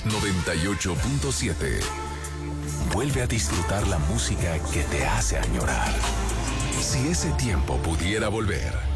98.7. Vuelve a disfrutar la música que te hace añorar. Si ese tiempo pudiera volver,